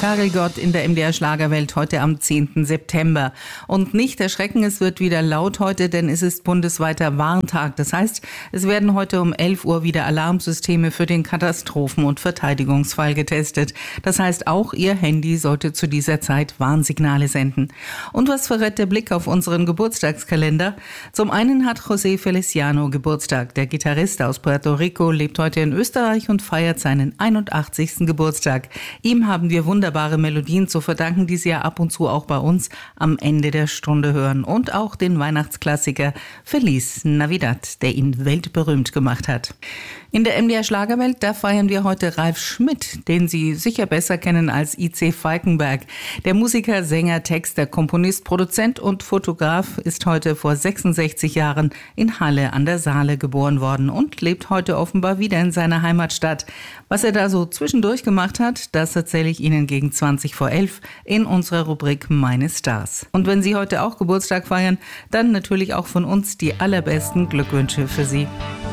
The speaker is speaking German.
Herrgott in der MDR Schlagerwelt heute am 10. September. Und nicht erschrecken, es wird wieder laut heute, denn es ist bundesweiter Warntag. Das heißt, es werden heute um 11 Uhr wieder Alarmsysteme für den Katastrophen- und Verteidigungsfall getestet. Das heißt, auch Ihr Handy sollte zu dieser Zeit Warnsignale senden. Und was verrät der Blick auf unseren Geburtstagskalender? Zum einen hat José Feliciano Geburtstag. Der Gitarrist aus Puerto Rico lebt heute in Österreich und feiert seinen 81. Geburtstag. Ihm haben wir wunderbare Melodien zu verdanken, die Sie ja ab und zu auch bei uns am Ende der Stunde hören. Und auch den Weihnachtsklassiker Feliz Navidad, der ihn weltberühmt gemacht hat. In der MDR Schlagerwelt, da feiern wir heute Ralf Schmidt, den Sie sicher besser kennen als I.C. Falkenberg. Der Musiker, Sänger, Texter, Komponist, Produzent und Fotograf ist heute vor 66 Jahren in Halle an der Saale geboren worden und lebt heute offenbar wieder in seiner Heimatstadt. Was er da so zwischendurch gemacht hat, das erzähle ich Ihnen gegen 20 vor 11 in unserer Rubrik Meine Stars. Und wenn Sie heute auch Geburtstag feiern, dann natürlich auch von uns die allerbesten Glückwünsche für Sie.